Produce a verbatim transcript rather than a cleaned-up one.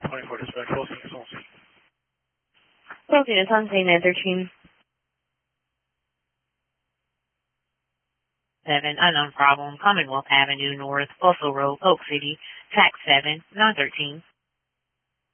twenty-four dispatch, closing is on scene. Closing is on scene, nine thirteen. seven, unknown problem, Commonwealth Avenue North, Buffalo Road, Oak City, tax seven, nine thirteen.